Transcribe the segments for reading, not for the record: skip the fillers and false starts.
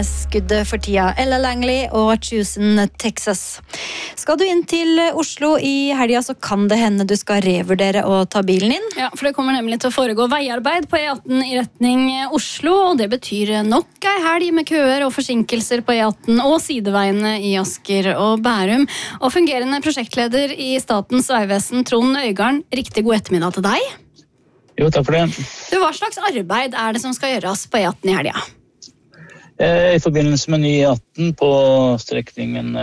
Skuddet for tida, Ella Langley og Chosen Texas. Skal du inn til Oslo i helga, så kan det hende du skal revurdere å ta bilen inn. Ja, for det kommer nemlig til å foregå veiarbeid på E18 i retning Oslo, og det betyr nok ei helg med køer og forsinkelser på E18 og sideveiene i Asker og Bærum. Og fungerende prosjektleder i Statens vegvesen, Trond Øygarden, riktig god ettermiddag til deg. Jo, takk for det. Hva slags arbeid er det som skal gjøres på E18 i helga? I forbindelse med ny E18 på strekningen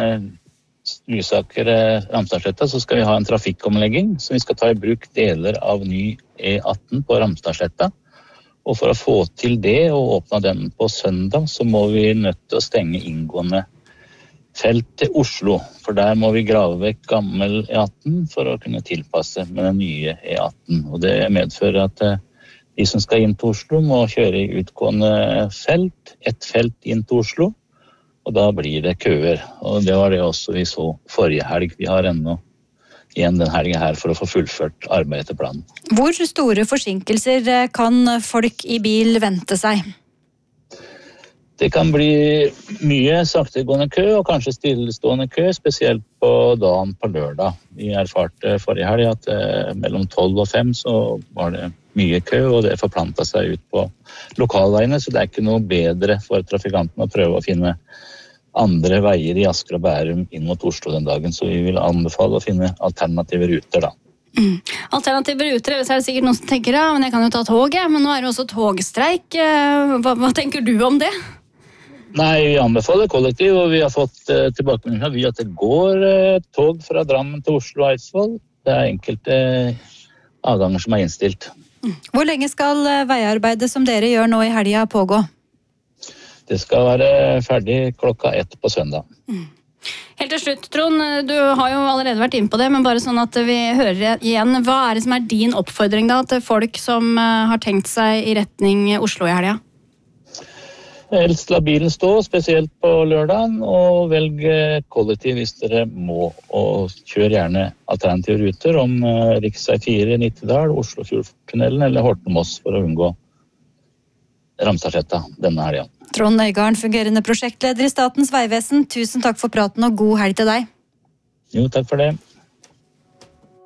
Lysaker-Ramstadsletta så skal vi ha en trafikkomlegging, så vi skal ta i bruk deler av ny E18 på Ramstadsletta. Og for å få til det og åpne den på søndag, så må vi nødt til å stenge inngående felt til Oslo. For der må vi grave vekk gammel E18 for å kunne tilpasse med den nye E18. Og det medfører at de som skal inn til Oslo må kjøre i utgående felt, ett felt inn til Oslo, og da blir det køer. Og det var det også vi så forrige helg. Vi har ennå igjen den helgen her for å få fullført arbeidet til planen. Hvor store forsinkelser kan folk i bil vente seg? Det kan bli mye saktegående kø og kanskje stillestående kø, spesielt på dagen på lørdag. Vi erfarte forrige helg at mellom 12 og 5 så var det mye kø, og det forplantet seg ut på lokalveiene, så det er ikke noe bedre for trafikantene å prøve å finne andre veier i Asker og Bærum inn mot Oslo den dagen, så vi vil anbefale å finne alternative ruter da. Alternative ruter, så er det sikkert noen som tenker, ja, men jeg kan jo ta toget, men nå er det også togstreik. Hva tenker du om det? Nei, vi anbefaler kollektiv, og vi har fått tilbakemelding at det går tog fra Drammen til Oslo og Eidsvoll. Det er enkelte avganger som er innstilt. Hvor lenge skal veiarbeidet som dere gjør nå i helga pågå? Det skal være ferdig 1:00 på søndag. Helt til slutt, Trond, du har jo allerede vært inne på det, men bare sånn at vi hører igjen. Hva er det som er din oppfordring da til folk som har tenkt seg i retning Oslo i helga? Helst la bilen stå, spesielt på lørdagen, og velg kollektiv hvis dere må, og kjør gjerne alternative ruter om Riksvei 4 Nittedal, Oslofjordtunnelen eller Horten-Moss for å unngå Ramstadsletta denne helgen. Trond Øygarden, fungerende prosjektleder i Statens vegvesen, tusen takk for praten og god helg til deg. Jo, takk for det.